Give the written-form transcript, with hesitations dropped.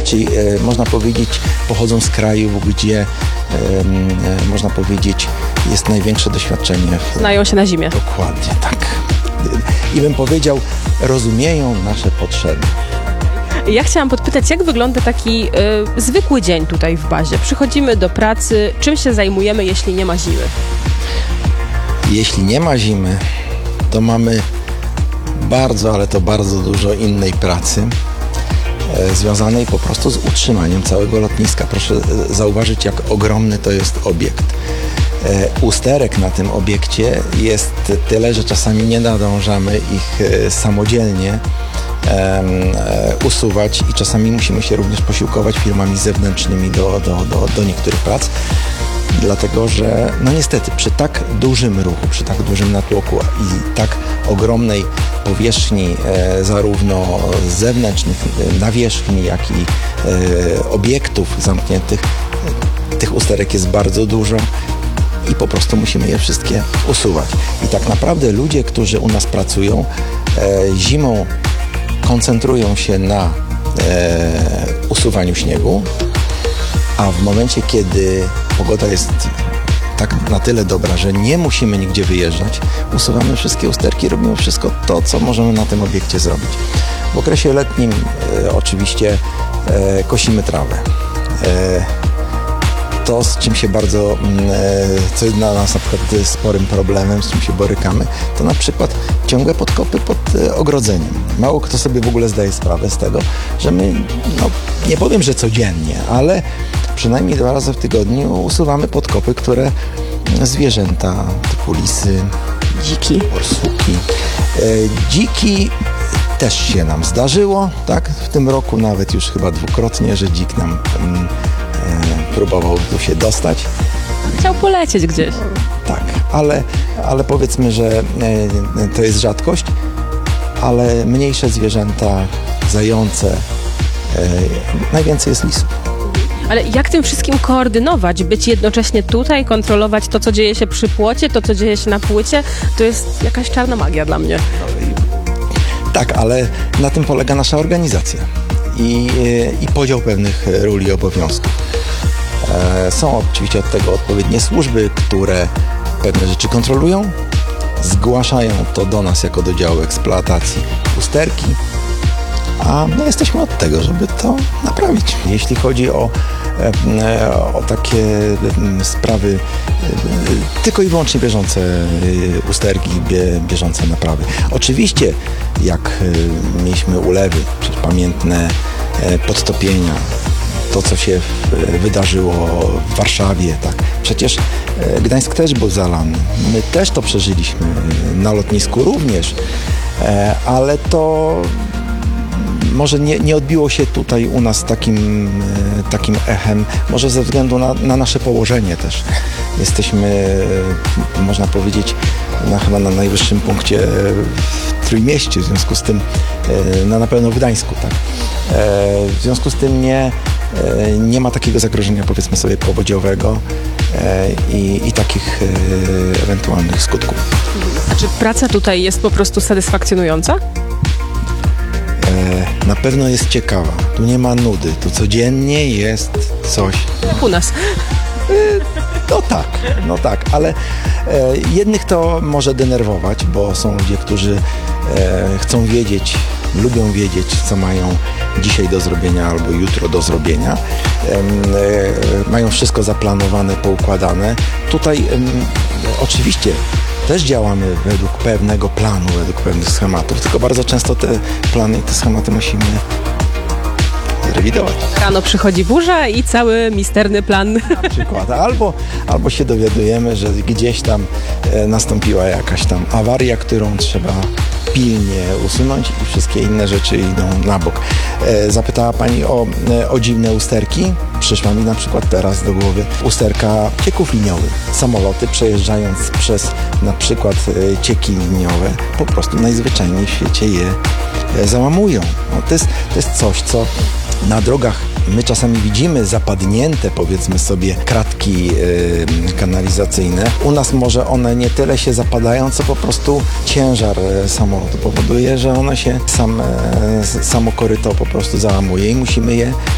Czyli można powiedzieć, pochodzą z kraju, gdzie można powiedzieć, jest największe doświadczenie. Znają się na zimie. Dokładnie, tak. I bym powiedział, rozumieją nasze potrzeby. Ja chciałam podpytać, jak wygląda taki zwykły dzień tutaj w bazie? Przychodzimy do pracy, czym się zajmujemy, jeśli nie ma zimy? Jeśli nie ma zimy, to mamy bardzo, ale to bardzo dużo innej pracy związanej po prostu z utrzymaniem całego lotniska. Proszę zauważyć, jak ogromny to jest obiekt. Usterek na tym obiekcie jest tyle, że czasami nie nadążamy ich samodzielnie usuwać i czasami musimy się również posiłkować firmami zewnętrznymi do niektórych prac. Dlatego, że no niestety przy tak dużym ruchu, przy tak dużym natłoku i tak ogromnej powierzchni zarówno zewnętrznych nawierzchni, jak i obiektów zamkniętych, tych usterek jest bardzo dużo i po prostu musimy je wszystkie usuwać. I tak naprawdę ludzie, którzy u nas pracują, zimą koncentrują się na usuwaniu śniegu, a w momencie, kiedy pogoda jest tak na tyle dobra, że nie musimy nigdzie wyjeżdżać, usuwamy wszystkie usterki, robimy wszystko to, co możemy na tym obiekcie zrobić. W okresie letnim oczywiście kosimy trawę. To, z czym się bardzo, co jest dla nas na przykład sporym problemem, z czym się borykamy, to na przykład ciągłe podkopy pod ogrodzeniem. Mało kto sobie w ogóle zdaje sprawę z tego, że my, no nie powiem, że codziennie, ale przynajmniej 2 razy w tygodniu usuwamy podkopy, które zwierzęta typu lisy, dziki, borsuki, dziki też się nam zdarzyło, tak? W tym roku nawet już chyba 2-krotnie, że dzik nam próbował tu się dostać. Chciał polecieć gdzieś. Tak, ale powiedzmy, że to jest rzadkość, ale mniejsze zwierzęta, zające, najwięcej jest lisów. Ale jak tym wszystkim koordynować? Być jednocześnie tutaj, kontrolować to, co dzieje się przy płocie, to, co dzieje się na płycie? To jest jakaś czarna magia dla mnie. Tak, ale na tym polega nasza organizacja i podział pewnych ról i obowiązków. Są oczywiście od tego odpowiednie służby, które pewne rzeczy kontrolują, zgłaszają to do nas jako do działu eksploatacji usterki, a my jesteśmy od tego, żeby to naprawić. Jeśli chodzi o takie sprawy tylko i wyłącznie bieżące usterki, bieżące naprawy. Oczywiście jak mieliśmy ulewy, czy pamiętne podtopienia, to, co się wydarzyło w Warszawie, tak. Przecież Gdańsk też był zalany. My też to przeżyliśmy, na lotnisku również, ale to może nie odbiło się tutaj u nas takim echem, może ze względu na nasze położenie też. Jesteśmy, można powiedzieć, chyba na najwyższym punkcie w Trójmieście, w związku z tym, na pewno w Gdańsku, tak. W związku z tym nie ma takiego zagrożenia, powiedzmy sobie, powodziowego i takich ewentualnych skutków. A czy praca tutaj jest po prostu satysfakcjonująca? Na pewno jest ciekawa. Tu nie ma nudy. Tu codziennie jest coś. Jak u nas. No tak, ale jednych to może denerwować, bo są ludzie, którzy chcą wiedzieć, lubią wiedzieć, co mają dzisiaj do zrobienia albo jutro do zrobienia. Mają wszystko zaplanowane, poukładane. Tutaj oczywiście też działamy według pewnego planu, według pewnych schematów, tylko bardzo często te plany i te schematy musimy rewidować. Rano przychodzi burza i cały misterny plan. Na przykład. Albo się dowiadujemy, że gdzieś tam nastąpiła jakaś tam awaria, którą trzeba pilnie usunąć i wszystkie inne rzeczy idą na bok. Zapytała Pani o dziwne usterki. Przyszła mi na przykład teraz do głowy usterka cieków liniowych. Samoloty przejeżdżając przez na przykład cieki liniowe po prostu najzwyczajniej w świecie je załamują. No, to jest coś, co na drogach my czasami widzimy zapadnięte, powiedzmy sobie, kratki kanalizacyjne. U nas może one nie tyle się zapadają, co po prostu ciężar samolotu powoduje, że one się samo koryto po prostu załamuje i musimy je